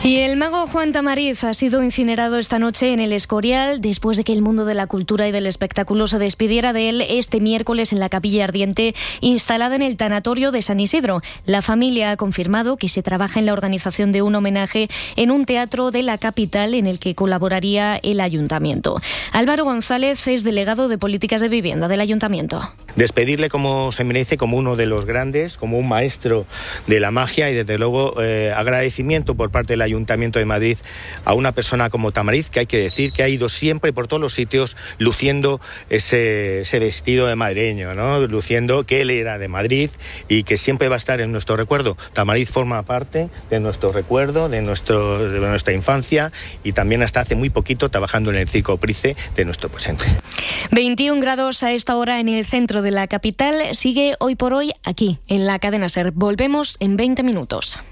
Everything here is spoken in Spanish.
Y el mago Juan Tamariz ha sido incinerado esta noche en el Escorial después de que el mundo de la cultura y del espectáculo se despidiera de él este miércoles en la capilla ardiente instalada en el tanatorio de San Isidro. La familia ha confirmado que se trabaja en la organización de un homenaje en un teatro de la capital en el que colaboraría el ayuntamiento. Álvaro González es delegado de Políticas de Vivienda del ayuntamiento. Despedirle como se merece, como uno de los grandes, como un maestro de la magia y desde luego agradecimiento por parte del Ayuntamiento de Madrid a una persona como Tamariz, que hay que decir que ha ido siempre por todos los sitios luciendo ese vestido de madrileño, ¿no? Luciendo que él era de Madrid y que siempre va a estar en nuestro recuerdo. Tamariz forma parte de nuestro recuerdo, de nuestra infancia y también hasta hace muy poquito trabajando en el Circo Price de nuestro presente. 21 grados a esta hora en el centro de la capital. Sigue Hoy por Hoy aquí en la cadena SER. Volvemos en 20 minutos.